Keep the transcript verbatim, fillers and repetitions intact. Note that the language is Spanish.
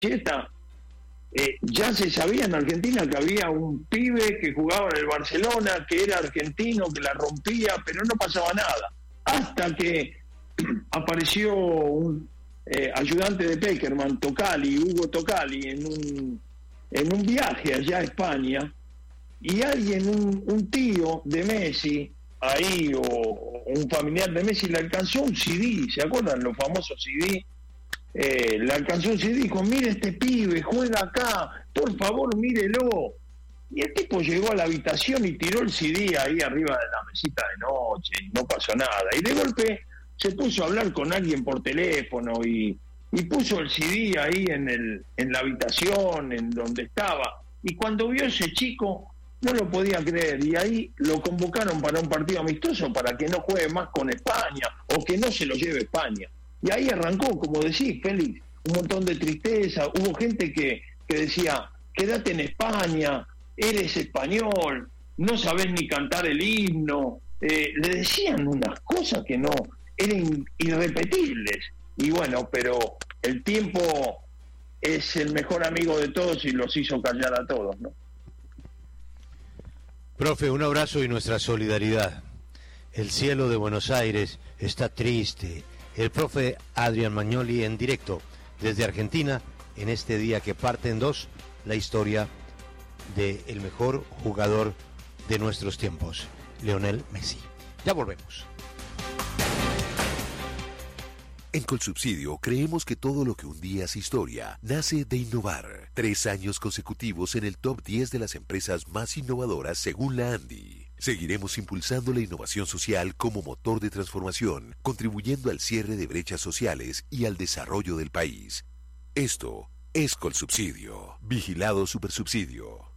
siesta, eh, ya se sabía en Argentina que había un pibe que jugaba en el Barcelona, que era argentino, que la rompía, pero no pasaba nada. Hasta que apareció un eh, ayudante de Pekerman, Tocali, Hugo Tocali, en un, en un viaje allá a España, y alguien, un, un tío de Messi, ahí, o un familiar de Messi, le alcanzó un C D, ¿se acuerdan los famosos C D? Eh, le alcanzó un C D y dijo, mire este pibe, juega acá, por favor mírelo. Y el tipo llegó a la habitación y tiró el C D ahí arriba de la mesita de noche y no pasó nada. Y de golpe se puso a hablar con alguien por teléfono y, y puso el C D ahí en, el, en la habitación, en donde estaba. Y cuando vio ese chico, no lo podía creer, y ahí lo convocaron para un partido amistoso para que no juegue más con España o que no se lo lleve España. Y ahí arrancó, como decís, Félix, un montón de tristeza. Hubo gente que, que decía, quédate en España, eres español, no sabés ni cantar el himno. Eh, le decían unas cosas que no, eran irrepetibles. Y bueno, pero el tiempo es el mejor amigo de todos y los hizo callar a todos, ¿no? Profe, un abrazo y nuestra solidaridad. El cielo de Buenos Aires está triste. El profe Adrián Magnoli en directo desde Argentina en este día que parte en dos la historia del mejor jugador de nuestros tiempos, Lionel Messi. Ya volvemos. En Colsubsidio creemos que todo lo que un día es historia nace de innovar. Tres años consecutivos en el top diez de las empresas más innovadoras según la ANDI. Seguiremos impulsando la innovación social como motor de transformación, contribuyendo al cierre de brechas sociales y al desarrollo del país. Esto es Colsubsidio. Vigilado Supersubsidio.